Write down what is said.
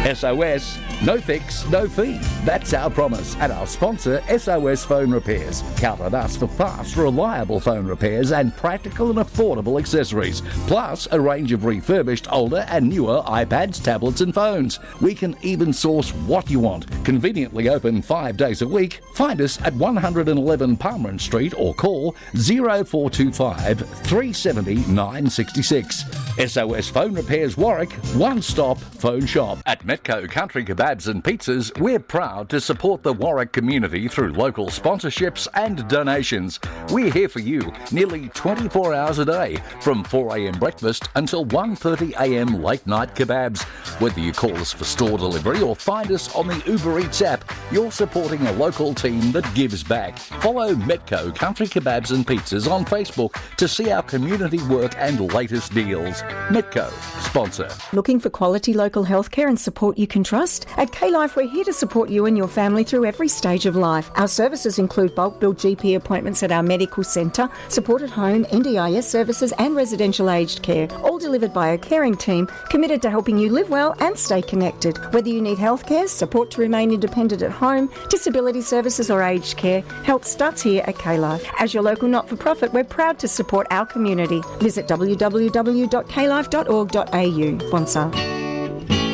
SOS, no fix, no fee. That's our promise. And our sponsor, SOS Phone Repairs. Count on us for fast, reliable phone repairs and practical and affordable accessories. Plus, a range of refurbished, older and newer iPads, tablets and phones. We can even source what you want. Conveniently open 5 days a week. Find us at 111 Palmerin Street or call 0425 370 966. SOS Phone Repairs Warwick, one-stop phone shop. At Metco Country Kebabs and Pizzas, we're proud to support the Warwick community through local sponsorships and donations. We're here for you nearly 24 hours a day, from 4 a.m. breakfast until 1:30 a.m. late night kebabs. Whether you call us for store delivery or find us on the Uber Eats app, you're supporting a local team that gives back. Follow Metco Country Kebabs and Pizzas on Facebook to see our community work and latest deals. Metco, sponsor. Looking for quality local healthcare and support you can trust? At K-Life, we're here to support you and your family through every stage of life. Our services include bulk bill GP appointments at our medical centre, support at home, NDIS services and residential aged care, all delivered by a caring team committed to helping you live well and stay connected. Whether you need healthcare, support to remain independent at home, disability services or aged care, help starts here at K-Life. As your local not-for-profit, we're proud to support our community. Visit www.klife.org.au. Bonsal.